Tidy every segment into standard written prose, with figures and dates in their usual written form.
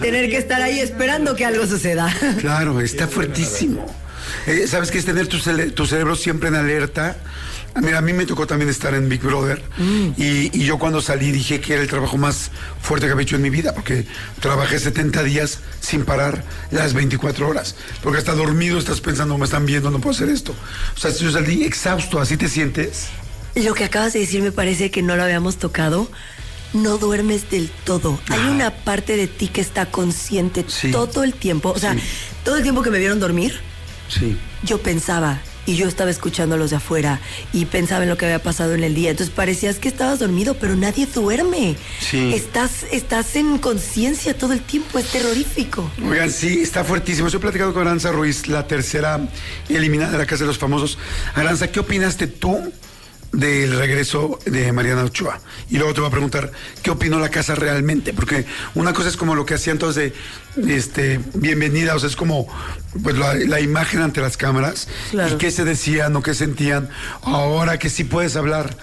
Tener que estar ahí esperando que algo suceda. Claro, está fuertísimo. ¿Sabes qué es tener tu cerebro siempre en alerta? Mira, a mí me tocó también estar en Big Brother y yo cuando salí dije que era el trabajo más fuerte que había hecho en mi vida, porque trabajé 70 días sin parar las 24 horas, porque hasta dormido estás pensando, me están viendo, no puedo hacer esto. O sea, yo salí exhausto, ¿así te sientes? Lo que acabas de decir me parece que no lo habíamos tocado. No duermes del todo. Hay una parte de ti que está consciente todo el tiempo. O sea, todo el tiempo que me vieron dormir, yo pensaba... Y yo estaba escuchando a los de afuera y pensaba en lo que había pasado en el día. Entonces parecías que estabas dormido, pero nadie duerme. Sí. Estás en conciencia todo el tiempo, es terrorífico. Oigan, sí, está fuertísimo. Estoy platicando con Aranza Ruiz, la tercera eliminada de la Casa de los Famosos. Aranza, ¿qué opinaste tú del regreso de Mariana Ochoa? Y luego te voy a preguntar, ¿qué opinó la casa realmente? Porque una cosa es como lo que hacían todos de bienvenida, o sea, es como pues la imagen ante las cámaras, y qué se decían o qué sentían. Ahora que sí puedes hablar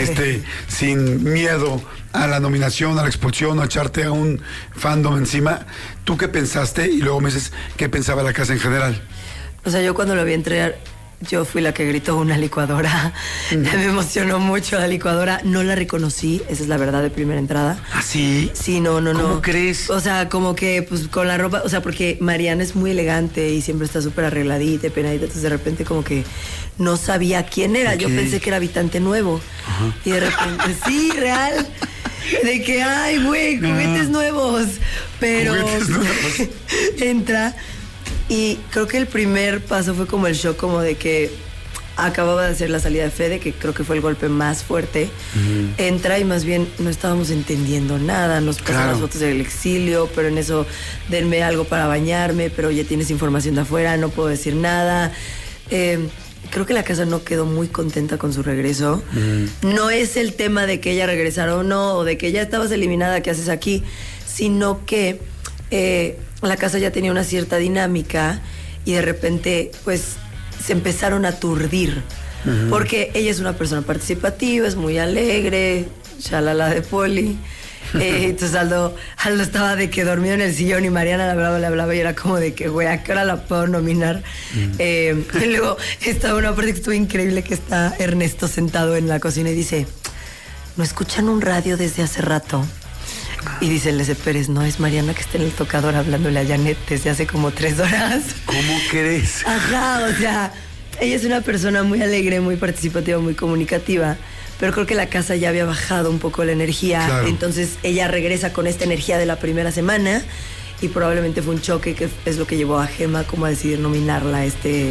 sin miedo a la nominación, a la expulsión, a echarte a un fandom encima, ¿tú qué pensaste? Y luego me dices qué pensaba la casa en general. O sea, yo cuando lo vi entregar, yo fui la que gritó una licuadora. Me emocionó mucho la licuadora. No la reconocí, esa es la verdad de primera entrada. ¿Ah, sí? Sí, no. ¿Cómo crees? O sea, como que pues con la ropa, o sea, porque Mariana es muy elegante y siempre está súper arregladita y penadita, entonces de repente como que no sabía quién era. Yo pensé que era habitante nuevo. Ajá. Y de repente, sí, real. De que, ay, güey, juguetes nuevos. Pero entra... Y creo que el primer paso fue como el shock, como de que acababa de hacer la salida de Fede, que creo que fue el golpe más fuerte. Entra y más bien no estábamos entendiendo nada. Nos pasan las fotos del exilio, pero en eso denme algo para bañarme, pero ya tienes información de afuera, no puedo decir nada. Creo que la casa no quedó muy contenta con su regreso. No es el tema de que ella regresara o no, o de que ya estabas eliminada, ¿qué haces aquí? Sino que... la casa ya tenía una cierta dinámica y de repente pues se empezaron a aturdir porque ella es una persona participativa, es muy alegre, shalala de Poli. Entonces Aldo estaba de que dormido en el sillón y Mariana le hablaba y era como de que, güey, ¿a qué hora la puedo nominar? Y luego estaba una parte que estuvo increíble, que está Ernesto sentado en la cocina y dice, ¿no escuchan un radio desde hace rato? Y dice el Leze Pérez, no, es Mariana que está en el tocador hablándole a Janet desde hace como 3 horas. ¿Cómo crees? Ajá, o sea, ella es una persona muy alegre, muy participativa, muy comunicativa, pero creo que la casa ya había bajado un poco la energía, entonces ella regresa con esta energía de la primera semana y probablemente fue un choque que es lo que llevó a Gema como a decidir nominarla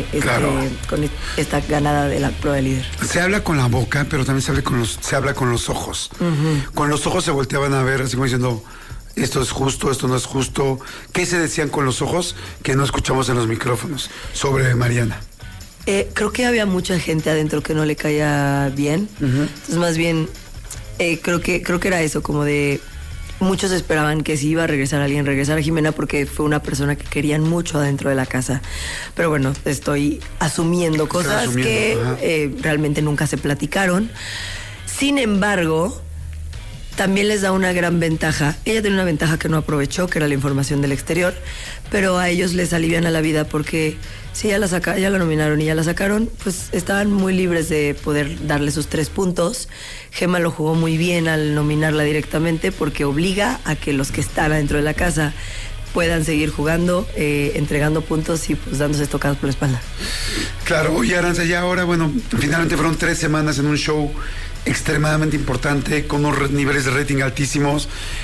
con esta ganada de la prueba de líder. Se habla con la boca, pero también se habla con los ojos. Con los ojos se volteaban a ver así como diciendo, esto es justo, esto no es justo. ¿Qué se decían con los ojos que no escuchamos en los micrófonos sobre Mariana? Creo que había mucha gente adentro que no le caía bien. Entonces más bien creo que era eso, como de... Muchos esperaban que si iba a regresar alguien, regresara Jimena, porque fue una persona que querían mucho adentro de la casa. Pero bueno, estoy asumiendo cosas que realmente nunca se platicaron. Sin embargo, también les da una gran ventaja. Ella tiene una ventaja que no aprovechó, que era la información del exterior, pero a ellos les aliviana la vida porque si ya la nominaron y ya la sacaron, pues estaban muy libres de poder darle sus 3 puntos. Gema lo jugó muy bien al nominarla directamente porque obliga a que los que están adentro de la casa puedan seguir jugando, entregando puntos y pues dándose tocados por la espalda. Claro, oye Aranza, ya ahora, bueno, finalmente fueron 3 semanas en un show extremadamente importante, con unos niveles de rating altísimos.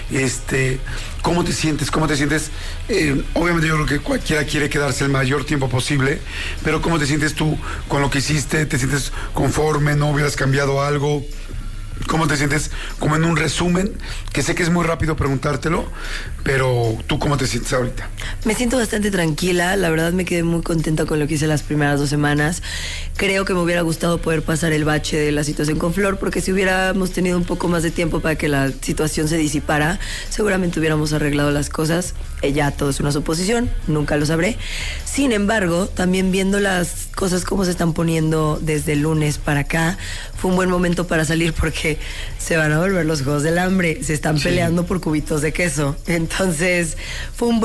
¿Cómo te sientes? Obviamente yo creo que cualquiera quiere quedarse el mayor tiempo posible, pero ¿cómo te sientes tú con lo que hiciste? ¿Te sientes conforme? ¿No hubieras cambiado algo? ¿Cómo te sientes? Como en un resumen, que sé que es muy rápido preguntártelo, pero ¿tú cómo te sientes ahorita? Me siento bastante tranquila, la verdad me quedé muy contenta con lo que hice las primeras 2 semanas. Creo que me hubiera gustado poder pasar el bache de la situación con Flor, porque si hubiéramos tenido un poco más de tiempo para que la situación se disipara, seguramente hubiéramos arreglado las cosas. ya todo es una suposición, nunca lo sabré. Sin embargo, también viendo las cosas como se están poniendo desde el lunes para acá, fue un buen momento para salir porque se van a volver los Juegos del Hambre, se están peleando por cubitos de queso. Entonces, fue un